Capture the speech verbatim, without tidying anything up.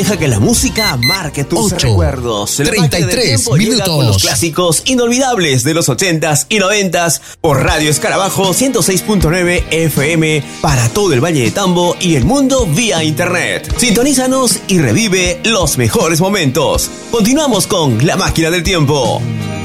Deja que la música marque tus ocho, recuerdos. La treinta y máquina del tres tiempo llega con los minutos. clásicos inolvidables de los ochentas y noventas por Radio Escarabajo ciento seis punto nueve F M para todo el Valle de Tambo y el mundo vía internet. Sintonízanos y revive los mejores momentos. Continuamos con La Máquina del Tiempo.